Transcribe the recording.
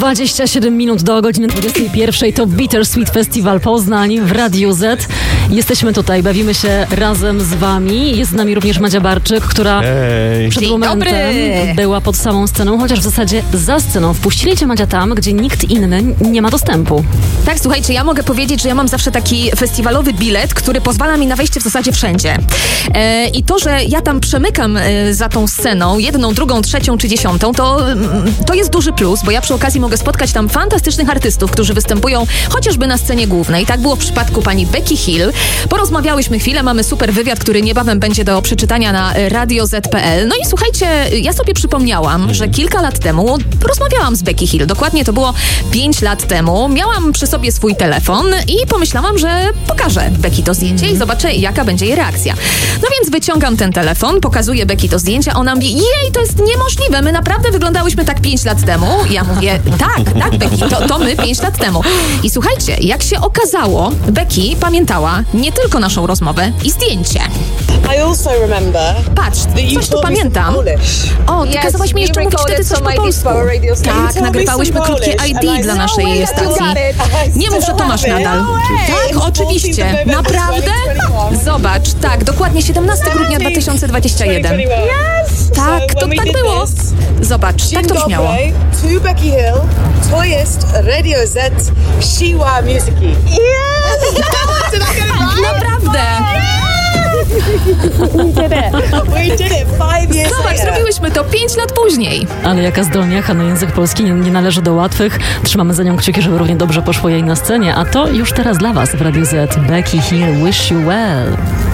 27 minut do godziny 21. To Bittersweet Festival Poznań w Radiu Z. Jesteśmy tutaj, bawimy się razem z wami. Jest z nami również Madzia Barczyk, która przed momentem była pod samą sceną, chociaż w zasadzie za sceną. Wpuścili cię, Madzia, tam, gdzie nikt inny nie ma dostępu. Tak, słuchajcie, ja mogę powiedzieć, że ja mam zawsze taki festiwalowy bilet, który pozwala mi na wejście w zasadzie wszędzie. I to, że ja tam przemykam za tą sceną, jedną, drugą, trzecią czy dziesiątą, to jest duży plus, bo ja przy okazji mogę spotkać tam fantastycznych artystów, którzy występują chociażby na scenie głównej. Tak było w przypadku pani Becky Hill. Porozmawiałyśmy chwilę, mamy super wywiad, który niebawem będzie do przeczytania na radioz.pl. No i słuchajcie, ja sobie przypomniałam, że kilka lat temu rozmawiałam z Becky Hill. Dokładnie to było 5 lat temu. Miałam przy sobie swój telefon i pomyślałam, że pokażę Becky to zdjęcie i zobaczę, jaka będzie jej reakcja. No więc wyciągam ten telefon, pokazuję Becky to zdjęcie, ona mówi, jej, to jest niemożliwe, my naprawdę wyglądałyśmy tak 5 lat temu. Ja mówię, tak, Becky, to my 5 lat temu. I słuchajcie, jak się okazało, Becky pamiętała nie tylko naszą rozmowę i zdjęcie. I also remember. Patrz, coś tu pamiętam. O, ty kazałaś mi jeszcze mówić wtedy coś po polsku. Tak, nagrywałyśmy krótkie ID dla naszej stacji. Nie mów, że to masz nadal. Tak, oczywiście. Naprawdę? Zobacz, tak, dokładnie 17 grudnia 2021. Tak, to tak było. Zobacz, tak to brzmiało. To Becky Hill, to jest Radio Z, Siła Muzyki. Yes! Did I get it right? Naprawdę. We did it 5 years Zobacz, later. zrobiłyśmy to 5 lat później. Ale jaka zdolniacha, no język polski nie należy do łatwych. Trzymamy za nią kciuki, żeby równie dobrze poszło jej na scenie. A to już teraz dla was w Radiu Z. Becky Hill, Wish You Well.